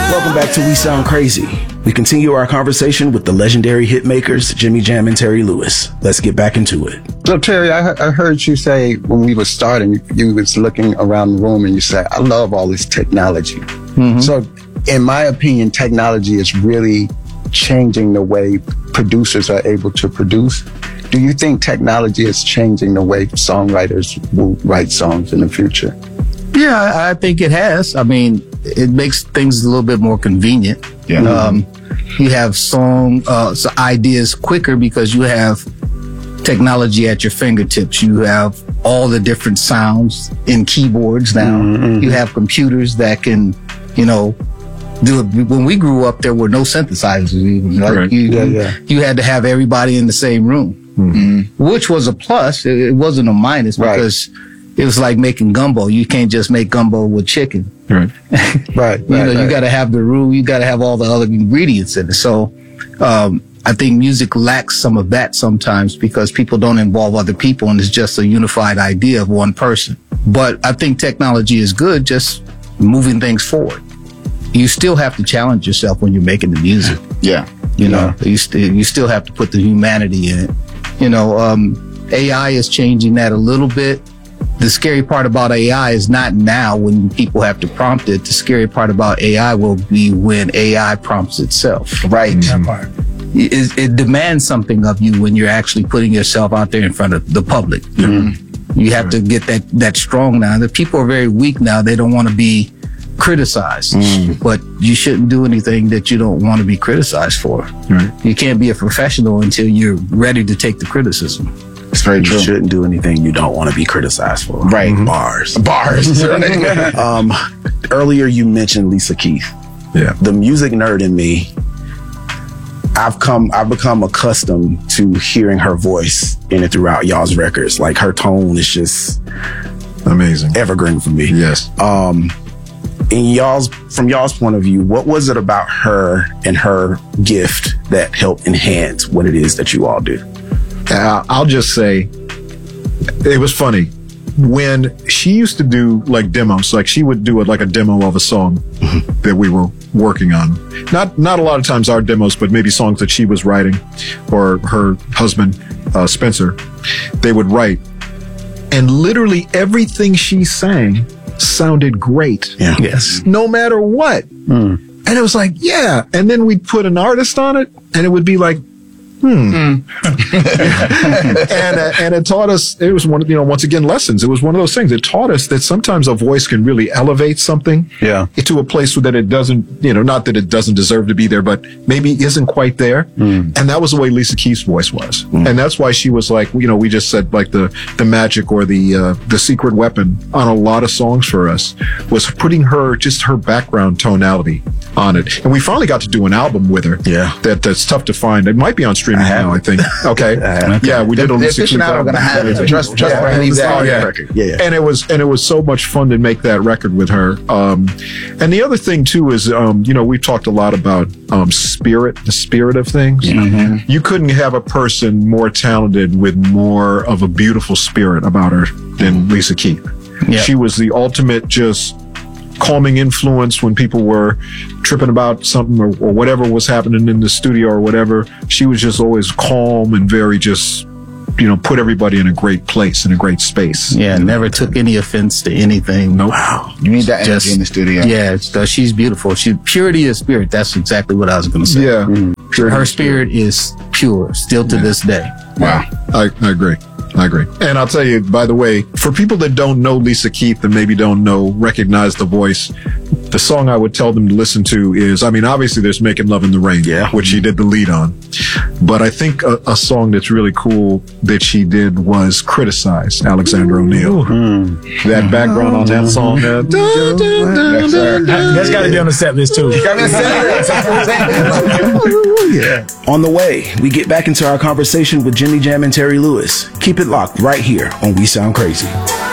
Welcome back to We Sound Crazy. We continue our conversation with the legendary hitmakers, Jimmy Jam and Terry Lewis. Let's get back into it. So Terry, I heard you say when we were starting, you was looking around the room and you said, I love all this technology. Mm-hmm. So in my opinion, technology is really changing the way producers are able to produce. Do you think technology is changing the way songwriters will write songs in the future? Yeah, I think it has. I mean, it makes things a little bit more convenient. Yeah. You have ideas quicker because you have technology at your fingertips. You have all the different sounds in keyboards now. Mm-hmm. You have computers that can, do it. When we grew up, there were no synthesizers even. Like right. You had to have everybody in the same room, which was a plus. It wasn't a minus because it was like making gumbo. You can't just make gumbo with chicken. Right. Right. You got to have the roux. You got to have all the other ingredients in it. So, I think music lacks some of that sometimes because people don't involve other people and it's just a unified idea of one person. But I think technology is good, just moving things forward. You still have to challenge yourself when you're making the music. Yeah. You still have to put the humanity in it. AI is changing that a little bit. The scary part about AI is not now when people have to prompt it. The scary part about AI will be when AI prompts itself. Right. It demands something of you when you're actually putting yourself out there in front of the public. Mm-hmm. You have to get that strong now. The people are very weak now. They don't want to be criticized, but you shouldn't do anything that you don't want to be criticized for. Right. You can't be a professional until you're ready to take the criticism. It's very true. You shouldn't do anything you don't want to be criticized for. Right. Mm-hmm. Bars. Earlier you mentioned Lisa Keith. Yeah. The music nerd in me, I've become accustomed to hearing her voice in and throughout y'all's records. Like her tone is just amazing, evergreen for me. Yes. From y'all's point of view, what was it about her and her gift that helped enhance what it is that you all do? I'll just say, it was funny when she used to do like demos. Like she would do a demo of a song that we were working on. Not a lot of times our demos, but maybe songs that she was writing or her husband Spencer. They would write, and literally everything she sang sounded great. Yeah. Yes. No matter what. And it was like, yeah. And then we'd put an artist on it, and it would be like, and it taught us, it was once again, lessons. It was one of those things. It taught us that sometimes a voice can really elevate something to a place that it doesn't, not that it doesn't deserve to be there, but maybe isn't quite there. And that was the way Lisa Keith's voice was. And that's why she was like, we just said like the magic or the secret weapon on a lot of songs for us was putting her background tonality on it. And we finally got to do an album with her. Yeah. That's tough to find. It might be on streaming now, I think. Okay. Yeah, we did a Lisa Keith album. Gonna have it. Just record. Yeah. And it was so much fun to make that record with her. And the other thing too is, we've talked a lot about the spirit of things. Mm-hmm. You couldn't have a person more talented with more of a beautiful spirit about her than Lisa Keith. Yeah. She was the ultimate just calming influence when people were tripping about something or whatever was happening in the studio or whatever. She was just always calm and very just, put everybody in a great place, in a great space. Yeah, never took any offense to anything. Nope. Wow. You need that energy in the studio. Yeah, she's beautiful. She's purity of spirit. That's exactly what I was going to say. Yeah. Her spirit is pure, still to this day. Wow. I agree. And I'll tell you, by the way, for people that don't know Lisa Keith and maybe don't recognize the voice, the song I would tell them to listen to is, obviously there's Making Love in the Rain, which she did the lead on. But I think a song that's really cool that she did was Criticize, Alexander O'Neal. That background on that song. That's got to be on the set list too. On the way, we get back into our conversation with Jimmy Jam and Terry Lewis. Keep it locked right here on We Sound Crazy.